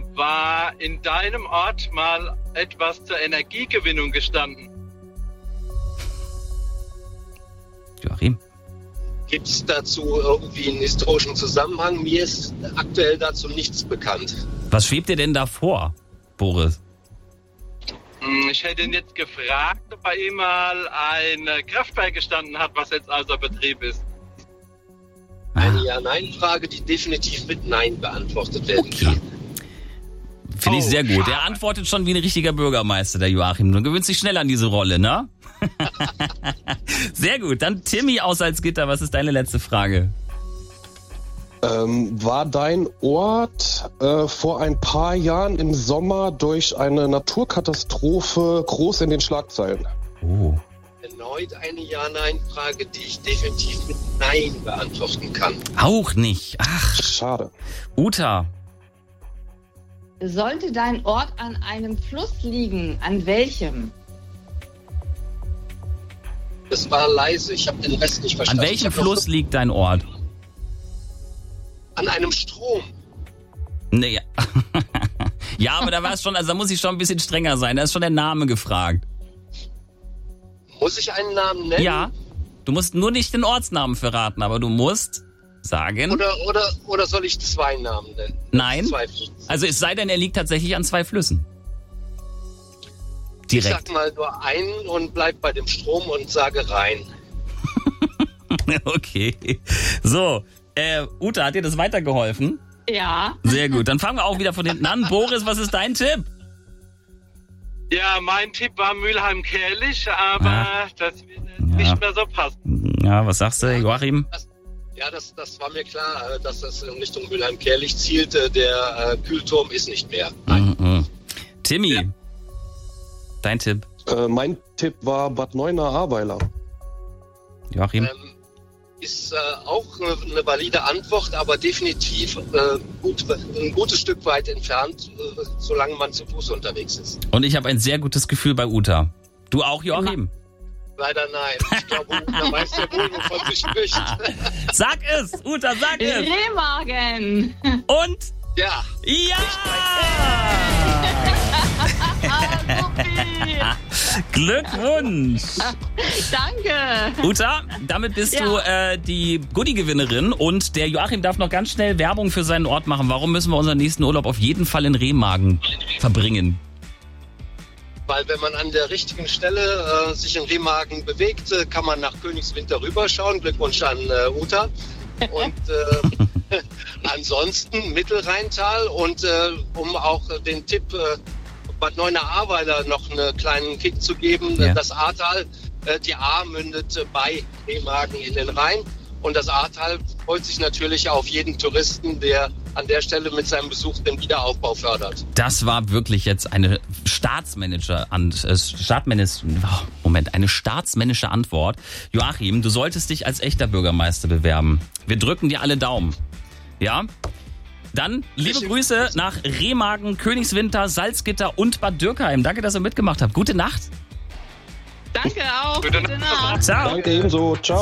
war in deinem Ort mal etwas zur Energiegewinnung gestanden? Joachim. Gibt es dazu irgendwie einen historischen Zusammenhang? Mir ist aktuell dazu nichts bekannt. Was schwebt dir denn da vor, Boris? Ich hätte ihn jetzt gefragt, ob bei ihm mal ein Kraftwerk gestanden hat, was jetzt außer Betrieb ist. Eine Ja-Nein-Frage, die definitiv mit Nein beantwortet werden kann. Finde ich sehr gut. Er antwortet schon wie ein richtiger Bürgermeister, der Joachim. Du gewöhnst dich schnell an diese Rolle, ne? Sehr gut. Dann Timmy aus Salzgitter, was ist deine letzte Frage? War dein Ort vor ein paar Jahren im Sommer durch eine Naturkatastrophe groß in den Schlagzeilen? Oh. Erneut eine Ja-Nein-Frage, die ich definitiv mit Nein beantworten kann. Auch nicht. Ach, schade. Uta. Sollte dein Ort an einem Fluss liegen, an welchem? Das war leise, ich habe den Rest nicht verstanden. An welchem Fluss liegt dein Ort? An einem Strom. Nee. Ja, aber da war es schon, also da muss ich schon ein bisschen strenger sein. Da ist schon der Name gefragt. Muss ich einen Namen nennen? Ja. Du musst nur nicht den Ortsnamen verraten, aber du musst sagen. Oder soll ich 2 Namen nennen? Nein. 2 Flüsse. Also es sei denn, er liegt tatsächlich an 2 Flüssen. Direkt. Ich sag mal nur einen und bleib bei dem Strom und sage Rhein. Okay. So, Uta, hat dir das weitergeholfen? Ja. Sehr gut. Dann fangen wir auch wieder von hinten an. Boris, was ist dein Tipp? Ja, mein Tipp war Mülheim-Kärlich, aber das wird nicht mehr so passen. Ja, was sagst du, Joachim? Das war mir klar, dass das in Richtung Mülheim-Kärlich zielt. Der Kühlturm ist nicht mehr. Timmy, dein Tipp? Mein Tipp war Bad Neuenahr-Ahrweiler. Joachim? Ist auch eine valide Antwort, aber definitiv ein gutes Stück weit entfernt, solange man zu Fuß unterwegs ist. Und ich habe ein sehr gutes Gefühl bei Uta. Du auch, Joachim? Leider nein. Ich glaube, Uta weiß ja wohl, wovon sie spricht. Sag es, Uta, sag es. Remagen. Und? Ja. Ja! Glückwunsch! Danke! Uta, damit bist du die Goodie-Gewinnerin und der Joachim darf noch ganz schnell Werbung für seinen Ort machen. Warum müssen wir unseren nächsten Urlaub auf jeden Fall in Remagen verbringen? Weil wenn man an der richtigen Stelle sich in Remagen bewegt, kann man nach Königswinter rüberschauen. Glückwunsch an Uta. Und ansonsten Mittelrheintal und um auch den Tipp Bad Neuenahr-Ahrweiler noch einen kleinen Kick zu geben, das Ahrtal, die Ahr mündet bei Remagen in den Rhein und das Ahrtal freut sich natürlich auf jeden Touristen, der an der Stelle mit seinem Besuch den Wiederaufbau fördert. Das war wirklich jetzt eine staatsmännische Antwort. Joachim, du solltest dich als echter Bürgermeister bewerben. Wir drücken dir alle Daumen. Ja? Dann liebe Grüße nach Remagen, Königswinter, Salzgitter und Bad Dürkheim. Danke, dass ihr mitgemacht habt. Gute Nacht. Danke auch. Gute Nacht. Ciao. Danke ebenso. Ciao.